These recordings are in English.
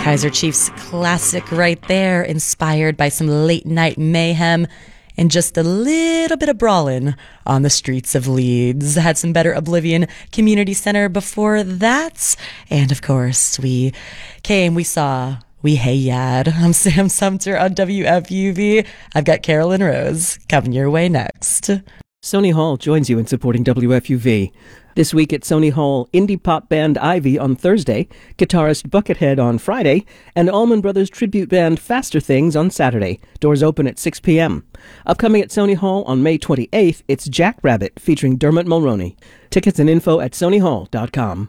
Kaiser Chiefs classic right there, inspired by some late night mayhem and just a little bit of brawling on the streets of Leeds. Had some Better Oblivion Community Center before that. And of course, we saw We Hey Yad. I'm Sam Sumter on WFUV. I've got Carolyn Rose coming your way next. Sony Hall joins you in supporting WFUV. This week at Sony Hall, indie pop band Ivy on Thursday, guitarist Buckethead on Friday, and Allman Brothers tribute band Faster Things on Saturday. Doors open at 6 p.m. Upcoming at Sony Hall on May 28th, it's Jackrabbit featuring Dermot Mulroney. Tickets and info at sonyhall.com.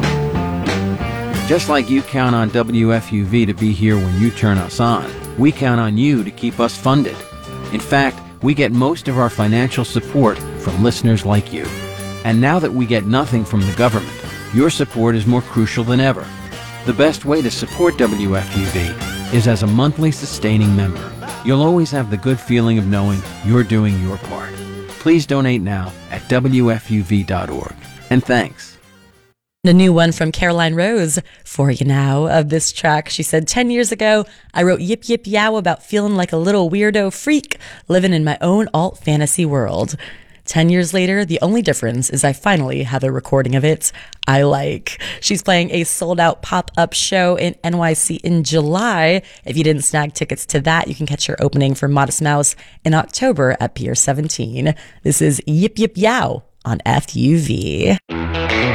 Just like you count on WFUV to be here when you turn us on, we count on you to keep us funded. In fact, we get most of our financial support from listeners like you. And now that we get nothing from the government, your support is more crucial than ever. The best way to support WFUV is as a monthly sustaining member. You'll always have the good feeling of knowing you're doing your part. Please donate now at WFUV.org. And thanks. A new one from Caroline Rose for you now of this track. She said, 10 years ago, I wrote Yip Yip Yow about feeling like a little weirdo freak living in my own alt fantasy world. 10 years later, the only difference is I finally have a recording of it I like. She's playing a sold-out pop-up show in NYC in July. If you didn't snag tickets to that, you can catch her opening for Modest Mouse in October at Pier 17. This is Yip Yip Yow on FUV.